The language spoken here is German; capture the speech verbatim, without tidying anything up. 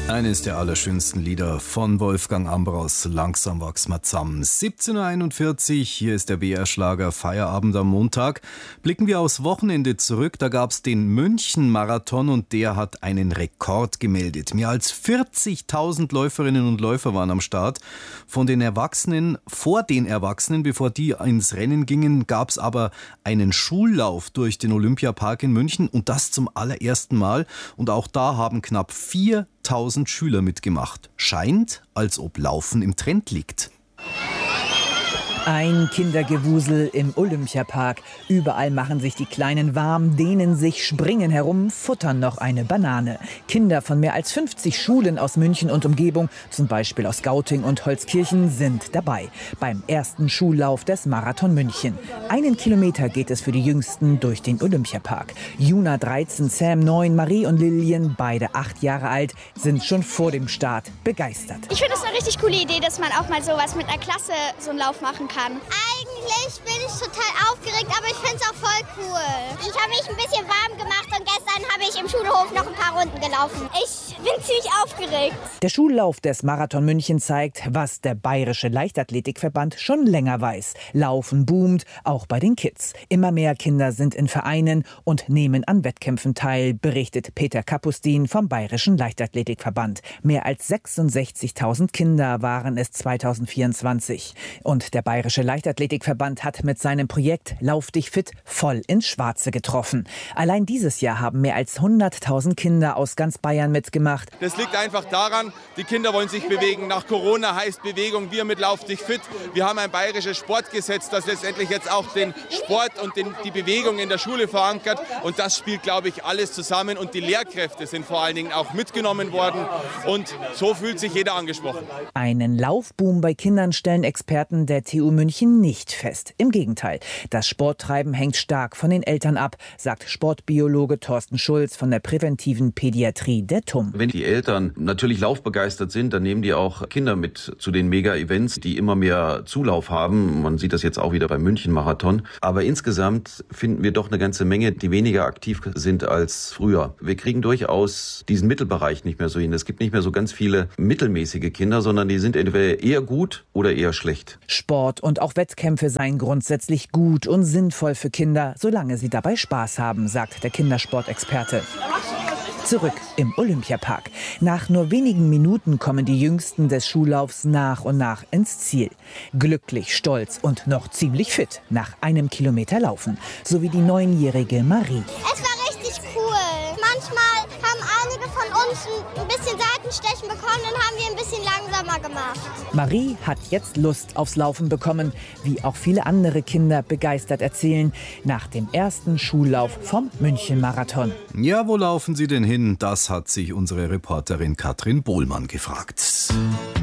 Eines der allerschönsten Lieder von Wolfgang Ambros, Langsam wachsen wir zusammen. siebzehn Uhr einundvierzig, hier ist der B R-Schlager Feierabend am Montag. Blicken wir aufs Wochenende zurück, da gab es den München-Marathon und der hat einen Rekord gemeldet. Mehr als vierzigtausend Läuferinnen und Läufer waren am Start. Von den Erwachsenen, vor den Erwachsenen, bevor die ins Rennen gingen, gab es aber einen Schullauf durch den Olympiapark in München und das zum allerersten Mal. Und auch da haben knapp viertausend Schüler mitgemacht. Scheint, als ob Laufen im Trend liegt. Ein Kindergewusel im Olympiapark. Überall machen sich die Kleinen warm, dehnen sich, springen herum, futtern noch eine Banane. Kinder von mehr als fünfzig Schulen aus München und Umgebung, zum Beispiel aus Gauting und Holzkirchen, sind dabei. Beim ersten Schullauf des Marathon München. Einen Kilometer geht es für die Jüngsten durch den Olympiapark. Juna dreizehn, Sam neun, Marie und Lilien, beide acht Jahre alt, sind schon vor dem Start begeistert. Ich finde es eine richtig coole Idee, dass man auch mal sowas mit einer Klasse, so einen Lauf machen kann. Eigentlich bin ich total aufgeregt, aber ich finde es auch voll cool. Ich habe mich ein bisschen warm gemacht und gestern habe ich im Schulhof noch ein paar Runden gelaufen. Ich bin ziemlich aufgeregt. Der Schullauf des Marathon München zeigt, was der Bayerische Leichtathletikverband schon länger weiß. Laufen boomt, auch bei den Kids. Immer mehr Kinder sind in Vereinen und nehmen an Wettkämpfen teil, berichtet Peter Kapustin vom Bayerischen Leichtathletikverband. Mehr als sechsundsechzigtausend Kinder waren es zweitausendvierundzwanzig. Und der Bayerische Leichtathletikverband hat mit seinem Projekt Lauf dich fit voll ins Schwarze getroffen. Allein dieses Jahr haben mehr als hunderttausend Kinder aus ganz Bayern mitgemacht. Das liegt einfach daran, die Kinder wollen sich bewegen. Nach Corona heißt Bewegung, wir mit Lauf dich fit. Wir haben ein bayerisches Sportgesetz, das letztendlich jetzt auch den Sport und den, die Bewegung in der Schule verankert. Und das spielt, glaube ich, alles zusammen. Und die Lehrkräfte sind vor allen Dingen auch mitgenommen worden. Und so fühlt sich jeder angesprochen. Einen Laufboom bei Kindern stellen Experten der T U München nicht fest. Im Gegenteil, das Sporttreiben hängt stark von den Eltern ab, sagt Sportbiologe Thorsten Schulz von der präventiven Pädiatrie der T U M. Wenn die Eltern natürlich laufbegeistert sind, dann nehmen die auch Kinder mit zu den Mega-Events, die immer mehr Zulauf haben. Man sieht das jetzt auch wieder beim München-Marathon. Aber insgesamt finden wir doch eine ganze Menge, die weniger aktiv sind als früher. Wir kriegen durchaus diesen Mittelbereich nicht mehr so hin. Es gibt nicht mehr so ganz viele mittelmäßige Kinder, sondern die sind entweder eher gut oder eher schlecht. Sport und auch Wettkämpfe seien grundsätzlich gut und sinnvoll für Kinder, solange sie dabei Spaß haben, sagt der Kindersportexperte. Zurück im Olympiapark. Nach nur wenigen Minuten kommen die Jüngsten des Schullaufs nach und nach ins Ziel. Glücklich, stolz und noch ziemlich fit nach einem Kilometer Laufen. So wie die neunjährige Marie. Es war richtig cool. Manchmal haben einige von uns ein bisschen Seitenstechen bekommen, dann haben wir ein bisschen langsamer gemacht. Marie hat jetzt Lust aufs Laufen bekommen, wie auch viele andere Kinder begeistert erzählen, nach dem ersten Schullauf vom München-Marathon. Ja, wo laufen Sie denn hin? Das hat sich unsere Reporterin Katrin Bohlmann gefragt.